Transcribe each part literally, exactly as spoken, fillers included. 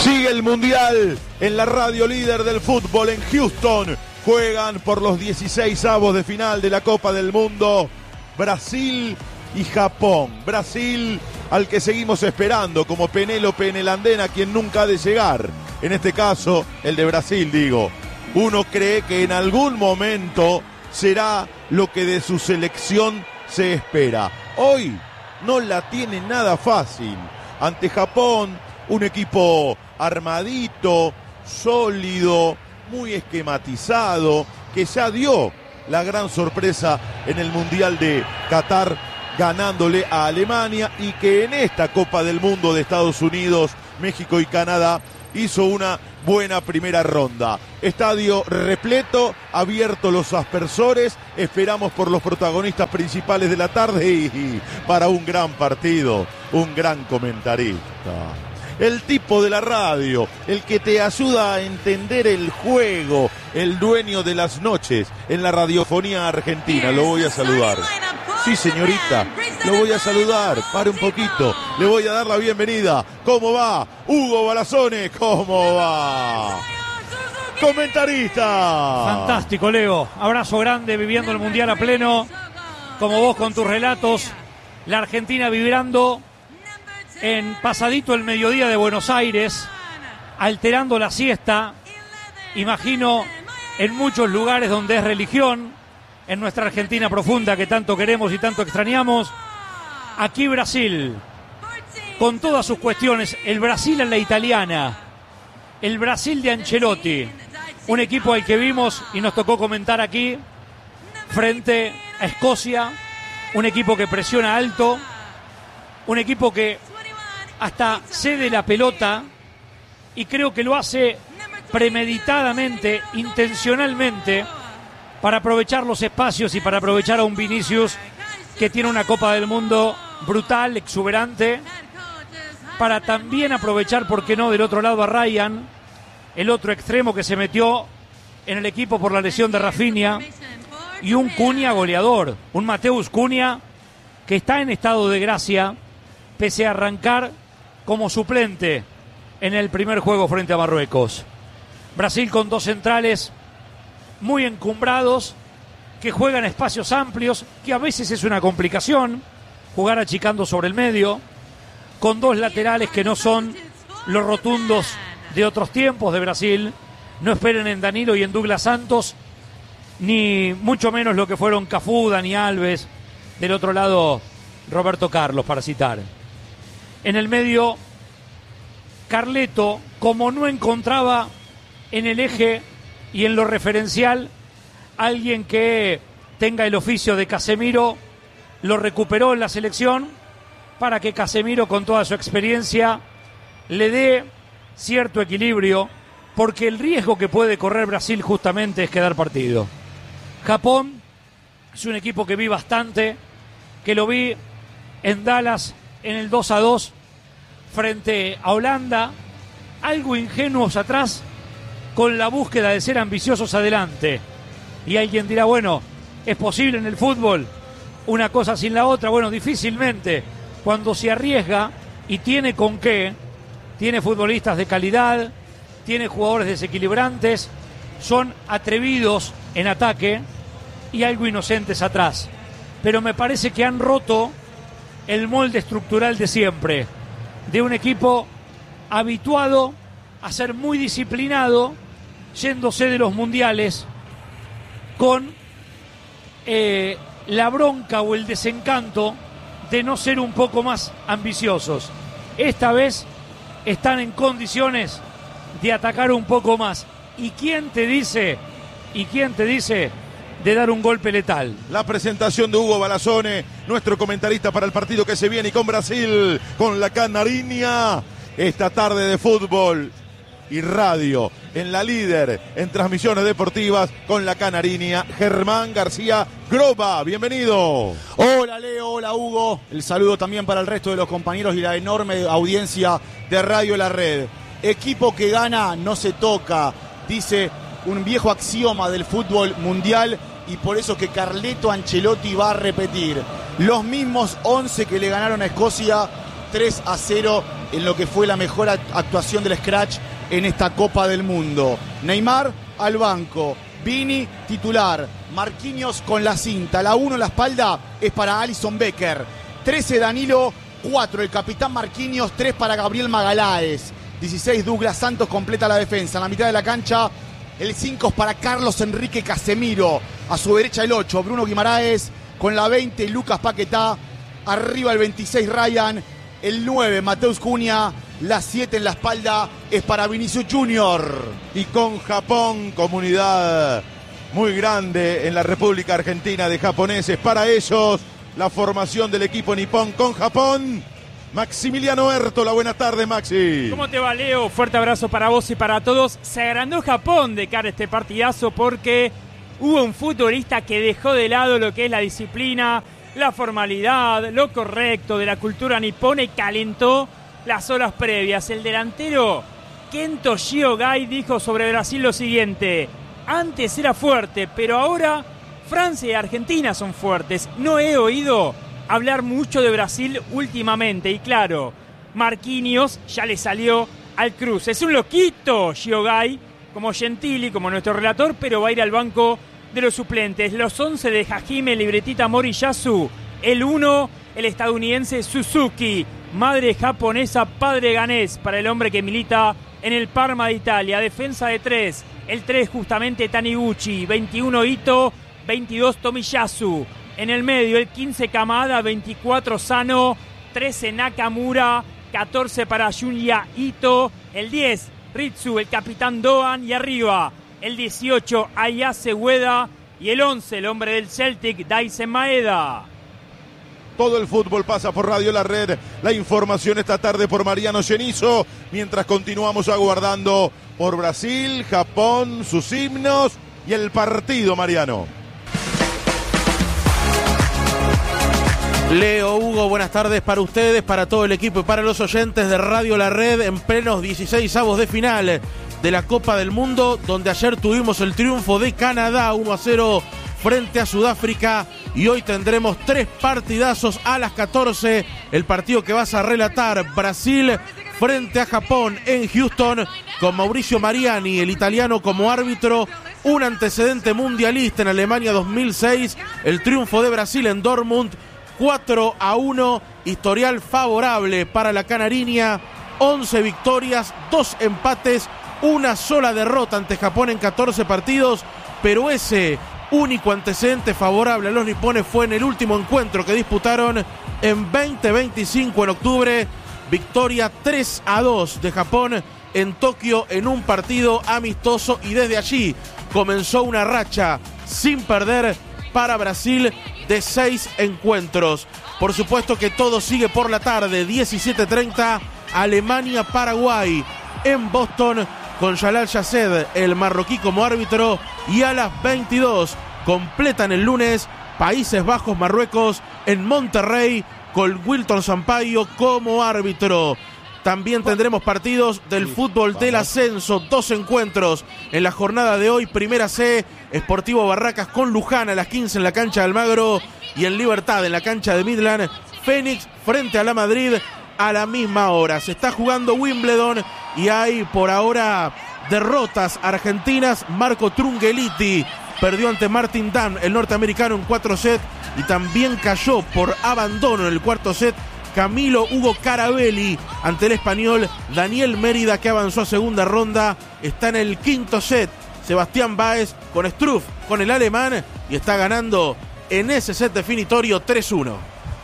Sigue el Mundial en la radio líder del fútbol en Houston. Juegan por los dieciseisavos de final de la Copa del Mundo Brasil y Japón. Brasil al que seguimos esperando como Penélope en el andén, a quien nunca ha de llegar. En este caso, el de Brasil, digo. Uno cree que en algún momento será lo que de su selección se espera. Hoy no la tiene nada fácil. Ante Japón, un equipo armadito, sólido, muy esquematizado, que ya dio la gran sorpresa en el Mundial de Qatar, ganándole a Alemania, y que en esta Copa del Mundo de Estados Unidos, México y Canadá hizo una buena primera ronda. Estadio repleto, abierto los aspersores, esperamos por los protagonistas principales de la tarde y, y para un gran partido, un gran comentarista. El tipo de la radio, el que te ayuda a entender el juego, el dueño de las noches en la radiofonía argentina. Lo voy a saludar. Sí, señorita, lo voy a saludar. Pare un poquito, le voy a dar la bienvenida. ¿Cómo va? Hugo Balazone, ¿cómo va? Comentarista. Fantástico, Leo. Abrazo grande, viviendo el Mundial a pleno. Como vos con tus relatos. La Argentina vibrando en pasadito el mediodía de Buenos Aires, alterando la siesta, imagino, en muchos lugares donde es religión, en nuestra Argentina profunda que tanto queremos y tanto extrañamos. Aquí Brasil, con todas sus cuestiones, el Brasil a la italiana, el Brasil de Ancelotti, un equipo al que vimos y nos tocó comentar aquí, frente a Escocia, un equipo que presiona alto, un equipo que hasta cede la pelota, y creo que lo hace premeditadamente, intencionalmente, para aprovechar los espacios y para aprovechar a un Vinicius que tiene una Copa del Mundo brutal, exuberante, para también aprovechar, ¿por qué no?, del otro lado a Ryan, el otro extremo que se metió en el equipo por la lesión de Rafinha, y un Cunha goleador, un Mateus Cunha que está en estado de gracia, pese a arrancar como suplente en el primer juego frente a Marruecos. Brasil con dos centrales muy encumbrados, que juegan espacios amplios, que a veces es una complicación, jugar achicando sobre el medio, con dos laterales que no son los rotundos de otros tiempos de Brasil. No esperen en Danilo y en Douglas Santos, ni mucho menos lo que fueron Cafú, Dani Alves, del otro lado Roberto Carlos, para citar. En el medio, Carleto, como no encontraba en el eje y en lo referencial alguien que tenga el oficio de Casemiro, lo recuperó en la selección para que Casemiro, con toda su experiencia, le dé cierto equilibrio, porque el riesgo que puede correr Brasil justamente es quedar partido. Japón es un equipo que vi bastante, que lo vi en Dallas en el dos a dos frente a Holanda, algo ingenuos atrás, con la búsqueda de ser ambiciosos adelante. Y alguien dirá, bueno, ¿es posible en el fútbol una cosa sin la otra? Bueno, difícilmente. Cuando se arriesga y tiene con qué, tiene futbolistas de calidad, tiene jugadores desequilibrantes, son atrevidos en ataque y algo inocentes atrás. Pero me parece que han roto el molde estructural de siempre, de un equipo habituado a ser muy disciplinado, yéndose de los mundiales con eh, la bronca o el desencanto de no ser un poco más ambiciosos. Esta vez están en condiciones de atacar un poco más. ¿Y quién te dice, y quién te dice de dar un golpe letal? La presentación de Hugo Balazone, nuestro comentarista para el partido que se viene, y con Brasil, con la Canariña, esta tarde de fútbol y radio en la líder en transmisiones deportivas con la Canariña. Germán García Groba, bienvenido. Hola Leo, hola Hugo, el saludo también para el resto de los compañeros y la enorme audiencia de Radio La Red. Equipo que gana no se toca, dice un viejo axioma del fútbol mundial, y por eso que Carleto Ancelotti va a repetir los mismos once que le ganaron a Escocia tres a cero en lo que fue la mejor actuación del Scratch en esta Copa del Mundo. Neymar al banco, Vini titular, Marquinhos con la cinta, la uno en la espalda es para Alisson Becker, trece Danilo, cuatro el capitán Marquinhos, tres para Gabriel Magaláes, dieciséis Douglas Santos completa la defensa, en la mitad de la cancha el cinco es para Carlos Enrique Casemiro, a su derecha el ocho Bruno Guimaraes, con la veinte Lucas Paquetá, arriba el veintiséis Ryan, el nueve Mateus Cunha, la siete en la espalda es para Vinicius Junior. Y con Japón, comunidad muy grande en la República Argentina de japoneses, para ellos la formación del equipo nipón con Japón. Maximiliano Ertola, buenas tardes, Maxi. ¿Cómo te va, Leo? Fuerte abrazo para vos y para todos. Se agrandó Japón de cara a este partidazo porque hubo un futbolista que dejó de lado lo que es la disciplina, la formalidad, lo correcto de la cultura nipona y calentó las horas previas. El delantero Kento Shiogai dijo sobre Brasil lo siguiente: antes era fuerte, pero ahora Francia y Argentina son fuertes. No he oído hablar mucho de Brasil últimamente. Y claro, Marquinhos ya le salió al cruce. Es un loquito Shiogai, como Gentili, como nuestro relator, pero va a ir al banco de los suplentes. Los once de Hajime Libretita Moriyasu. El uno, el estadounidense Suzuki. Madre japonesa, padre ganés para el hombre que milita en el Parma de Italia. Defensa de tres. El tres justamente Taniguchi. veintiuno Ito. veintidós Tomiyasu. En el medio el quince Kamada. veinticuatro Sano. trece Nakamura. catorce para Junya Ito. El diez Ritsu, el capitán Doan. Y arriba el dieciocho Ayase Ueda. Y el once, el hombre del Celtic, Daisen Maeda. Todo el fútbol pasa por Radio La Red. La información esta tarde por Mariano Genizo. Mientras continuamos aguardando por Brasil, Japón, sus himnos y el partido, Mariano. Leo, Hugo, buenas tardes para ustedes, para todo el equipo y para los oyentes de Radio La Red en plenos dieciseisavos de final de la Copa del Mundo, donde ayer tuvimos el triunfo de Canadá uno a cero frente a Sudáfrica, y hoy tendremos tres partidazos a las catorce. El partido que vas a relatar, Brasil frente a Japón en Houston, con Mauricio Mariani, el italiano, como árbitro. Un antecedente mundialista en Alemania dos mil seis, el triunfo de Brasil en Dortmund, cuatro a uno, historial favorable para la canariña, once victorias, dos empates, una sola derrota ante Japón en catorce partidos, pero ese único antecedente favorable a los nipones fue en el último encuentro que disputaron en veinte veinticinco en octubre, victoria tres a dos de Japón en Tokio en un partido amistoso, y desde allí comenzó una racha sin perder para Brasil de seis encuentros. Por supuesto que todo sigue por la tarde, diecisiete treinta, Alemania-Paraguay en Boston, con Jalal Yased, el marroquí, como árbitro, y a las veintidós completan el lunes Países Bajos-Marruecos en Monterrey, con Wilton Sampaio como árbitro. También tendremos partidos del fútbol del ascenso, dos encuentros en la jornada de hoy. Primera C, Sportivo Barracas con Luján a las quince en la cancha de Almagro, y en Libertad en la cancha de Midland, Fénix frente a la Madrid a la misma hora. Se está jugando Wimbledon y hay por ahora derrotas argentinas. Marco Trungeliti perdió ante Martin Damm, el norteamericano, en cuatro sets, y también cayó por abandono en el cuarto set Camilo Hugo Carabelli ante el español Daniel Mérida, que avanzó a segunda ronda. Está en el quinto set Sebastián Báez con Struff, con el alemán, y está ganando en ese set definitorio tres uno.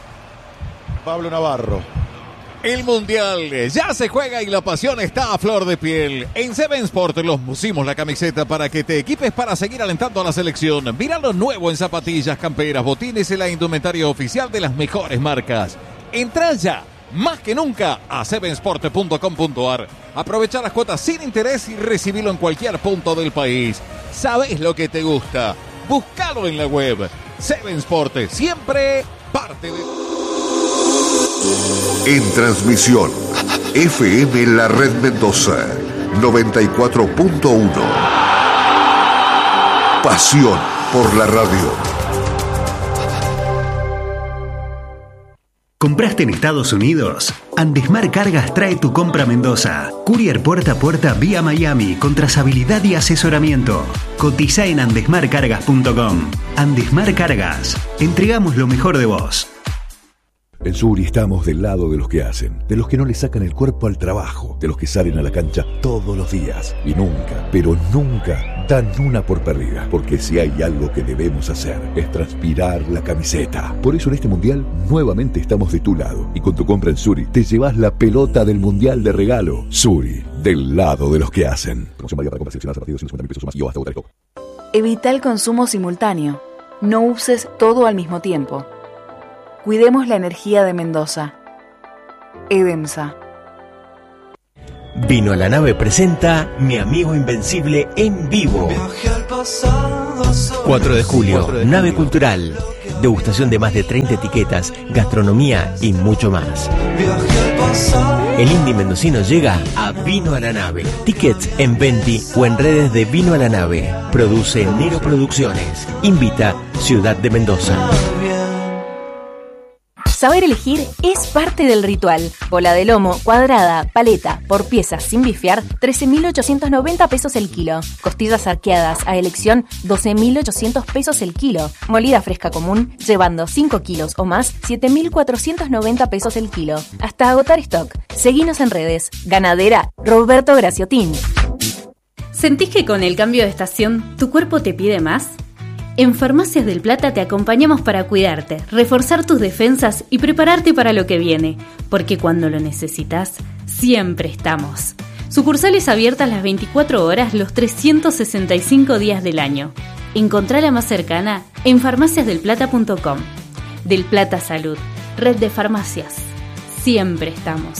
Pablo Navarro. El Mundial ya se juega y la pasión está a flor de piel. En Seven Sport los pusimos la camiseta para que te equipes para seguir alentando a la selección. Mira lo nuevo en zapatillas, camperas, botines y la indumentaria oficial de las mejores marcas. Entra ya, más que nunca, a seven sport punto com punto a r. Aprovecha las cuotas sin interés y recibilo en cualquier punto del país. ¿Sabes lo que te gusta? Búscalo en la web. Seven Sport, siempre parte de... En transmisión, F M La Red Mendoza, noventa y cuatro punto uno. Pasión por la radio. ¿Compraste en Estados Unidos? Andesmar Cargas trae tu compra a Mendoza. Courier puerta a puerta vía Miami con trazabilidad y asesoramiento. Cotiza en andesmar cargas punto com. Andesmar Cargas. Entregamos lo mejor de vos. En Suri estamos del lado de los que hacen, de los que no le sacan el cuerpo al trabajo, de los que salen a la cancha todos los días y nunca, pero nunca dan una por perdida, porque si hay algo que debemos hacer es transpirar la camiseta. Por eso en este mundial nuevamente estamos de tu lado y con tu compra en Suri te llevas la pelota del mundial de regalo. Suri, del lado de los que hacen. Promoción válida para compras seleccionadas a partir de doscientos cincuenta mil pesos o más y o hasta agotar stock. Evita el consumo simultáneo. No uses todo al mismo tiempo. Cuidemos la energía de Mendoza. Edemsa. Vino a la Nave presenta Mi Amigo Invencible en vivo. cuatro de julio, Nave Cultural. Degustación de más de treinta etiquetas, gastronomía y mucho más. El indie mendocino llega a Vino a la Nave. Tickets en Venti o en redes de Vino a la Nave. Produce Nero Producciones. Invita Ciudad de Mendoza. Saber elegir es parte del ritual. Bola de lomo, cuadrada, paleta, por piezas sin bifear, trece mil ochocientos noventa pesos el kilo. Costillas arqueadas a elección, doce mil ochocientos pesos el kilo. Molida fresca común, llevando cinco kilos o más, siete mil cuatrocientos noventa pesos el kilo. Hasta agotar stock. Seguinos en redes. Ganadera Roberto Graciotín. ¿Sentís que con el cambio de estación tu cuerpo te pide más? En Farmacias del Plata te acompañamos para cuidarte, reforzar tus defensas y prepararte para lo que viene, porque cuando lo necesitas, siempre estamos. Sucursales abiertas las veinticuatro horas los trescientos sesenta y cinco días del año. Encontrá la más cercana en farmacias del plata punto com. Del Plata Salud, red de farmacias. Siempre estamos.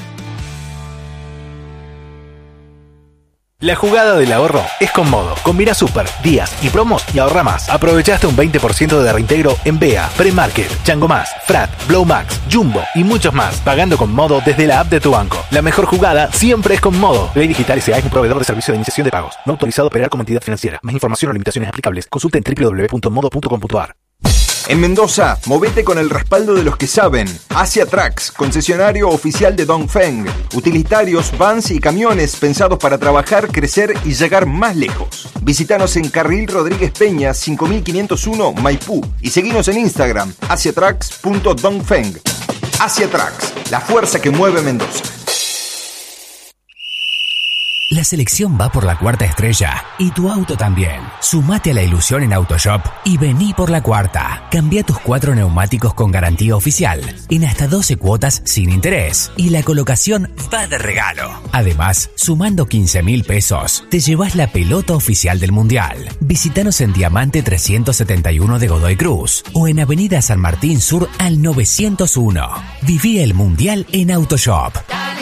La jugada del ahorro es con Modo. Combina super, días y promos y ahorra más. Aprovechaste un veinte por ciento de reintegro en B E A, Premarket, Chango Más, Frat, Blow Max, Jumbo y muchos más. Pagando con Modo desde la app de tu banco. La mejor jugada siempre es con Modo. Ley Digital S A es un proveedor de servicio de iniciación de pagos. No autorizado a operar como entidad financiera. Más información o limitaciones aplicables. Consulta en doble u doble u doble u punto modo punto com punto a r. En Mendoza, movete con el respaldo de los que saben. Asia Trucks, concesionario oficial de Dongfeng. Utilitarios, vans y camiones pensados para trabajar, crecer y llegar más lejos. Visítanos en Carril Rodríguez Peña, cinco mil quinientos uno, Maipú. Y seguinos en Instagram, asia trucks punto dongfeng. Asia Trucks, la fuerza que mueve Mendoza. La selección va por la cuarta estrella y tu auto también. Sumate a la ilusión en Autoshop y vení por la cuarta. Cambia tus cuatro neumáticos con garantía oficial en hasta doce cuotas sin interés y la colocación va de regalo. Además, sumando quince mil pesos, te llevas la pelota oficial del Mundial. Visítanos en Diamante trescientos setenta y uno de Godoy Cruz o en Avenida San Martín Sur al novecientos uno. Viví el Mundial en Autoshop.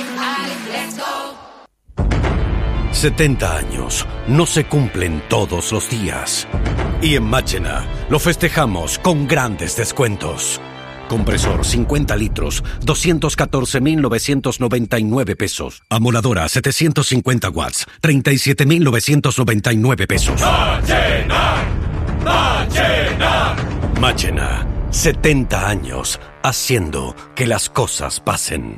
setenta años no se cumplen todos los días. Y en Máchena lo festejamos con grandes descuentos. Compresor cincuenta litros, doscientos catorce mil novecientos noventa y nueve pesos. Amoladora setecientos cincuenta watts, treinta y siete mil novecientos noventa y nueve pesos. Máchena, Máchena. Máchena, setenta años haciendo que las cosas pasen.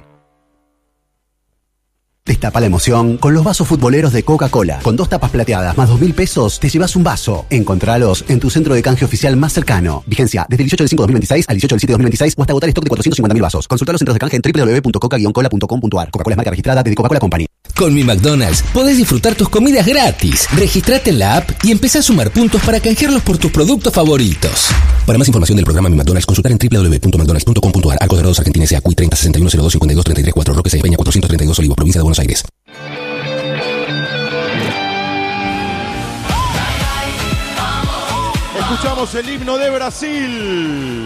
Destapa la emoción con los vasos futboleros de Coca-Cola. Con dos tapas plateadas más dos mil pesos, te llevas un vaso. Encontralos en tu centro de canje oficial más cercano. Vigencia desde el dieciocho del cinco de dos mil veintiséis al dieciocho del siete de dos mil veintiséis o hasta agotar stock de cuatrocientos cincuenta mil vasos. Consulta los centros de canje en doble u doble u doble u punto coca guion cola punto com punto a r. Coca-Cola es marca registrada de The Coca-Cola Company. Con mi McDonald's podés disfrutar tus comidas gratis. Registrate en la app y empezá a sumar puntos para canjearlos por tus productos favoritos. Para más información del programa Mi McDonald's, consultar en doble u doble u doble u punto mcdonalds punto com punto a r. Arcos Dorados Argentina S A. Cui treinta sesenta y uno cero dos cincuenta y dos treinta y tres cuatro. Roque Sáenz Peña cuatrocientos treinta y dos Olivos, provincia de Buenos Aires. Escuchamos el himno de Brasil.